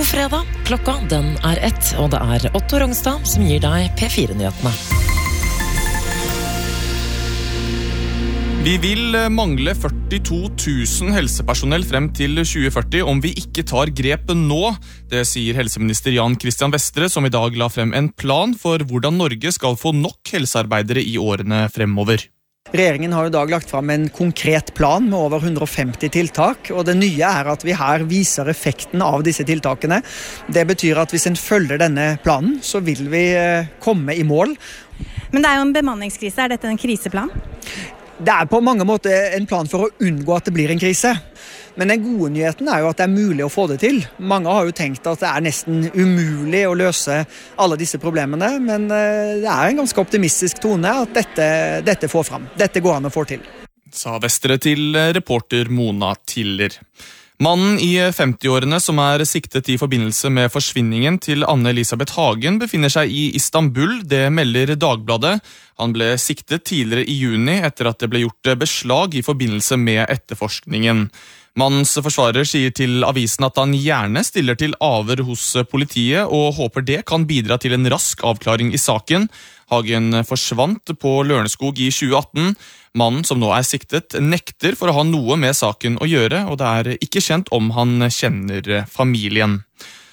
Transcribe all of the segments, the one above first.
fredag. Klokka den 1, og det Otto Rongstad som gir deg P4-nyhetene. Vi vil mangle 42 000 helsepersonell frem til 2040 om vi ikke tar grep nå. Det sier helseminister Jan Christian Vestre, som I dag la frem en plan for hvordan Norge skal få nok helsearbeidere I årene fremover. Regjeringen har I dag lagt fram en konkret plan med over 150 tiltak, og det nye at vi her viser effekten av disse tiltakene. Det betyr at hvis en følger denne planen, så vil vi komme I mål. Men det jo en bemanningskrise, dette en kriseplan? Det på mange måter en plan for å unngå at det blir en krise. Men den gode nyheten jo at det mulig å få det til. Mange har jo tenkt at det nesten umulig å løse alle disse problemene, men det en ganske optimistisk tone at dette får fram. Dette går an å få til. Sa Vestre til reporter Mona Tiller. Mannen I 50-årene som siktet I forbindelse med forsvinningen til Anne-Elisabeth Hagen befinner seg I Istanbul, det melder Dagbladet. Han ble siktet tidligere I juni etter at det ble gjort beslag I forbindelse med etterforskningen. Mannens forsvarer sier til avisen at han gjerne stiller til avhør hos politiet og håper det kan bidra til en rask avklaring I saken. Hagen forsvant på Lørenskog I 2018. Mannen som nå siktet nekter for å ha noe med saken å gjøre, og det ikke kjent om han kjenner familien.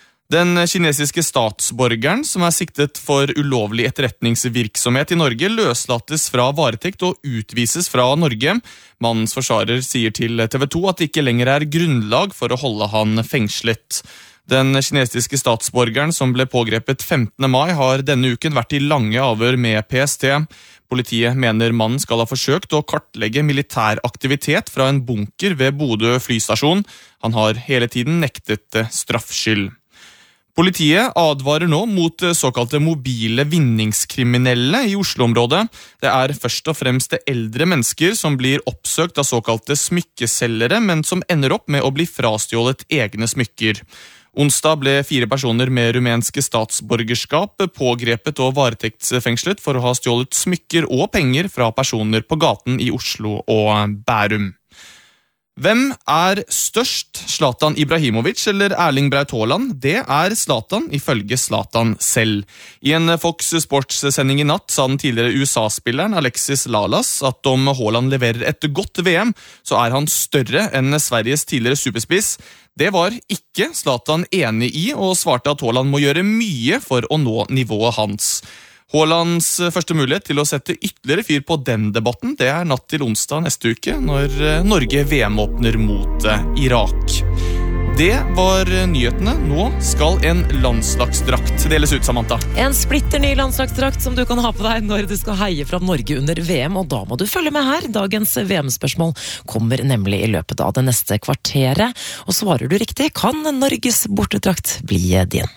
Den kinesiske statsborgeren som siktet for ulovlig etterretningsvirksomhet I Norge løslates fra varetekt og utvises fra Norge. Mannens forsvarer sier til TV 2 at det ikke lenger grunnlag for å holde han fengslet. Den kinesiske statsborgeren som ble pågrepet 15. mai har denne uken vært I lange avhør med PST. Politiet mener mannen skal ha forsøkt å kartlegge militær aktivitet fra en bunker ved Bodø flystasjon. Han har hele tiden nektet straffskyld. Politiet advarer nå mot såkalte mobile vinningskriminelle I Oslo-området. Det først og fremst eldre mennesker som blir oppsøkt av såkalte smykkeselgere, men som ender opp med å bli frastjålet egne smykker. Onsdag ble 4 personer med rumenske statsborgerskap pågrepet og varetektsfengslet for å ha stjålet smykker og penger fra personer på gaten I Oslo og Bærum. Hvem størst, Zlatan Ibrahimovic eller Erling Braut Haaland? Det Zlatan, ifølge Zlatan selv. I en Fox Sports-sending I natt sa den tidligere USA-spilleren Alexis Lalas at om Haaland leverer et godt VM, så han større enn Sveriges tidligere superspiss. Det var ikke Zlatan enig I, og svarte at Haaland må gjøre mye for å nå nivået hans. Haalands første mulighet til å sette ytterligere fyr på den debatten, det natt til onsdag neste uke, når Norge VM-åpner mot Irak. Det var nyhetene. Nå skal en landslagsdrakt deles ut, Samantha. En splitter ny landslagsdrakt som du kan ha på deg når du skal heie fra Norge under VM, og da må du følge med her. Dagens VM-spørsmål kommer nemlig I løpet av det neste kvarteret, og svarer du riktig, kan Norges bortedrakt bli din.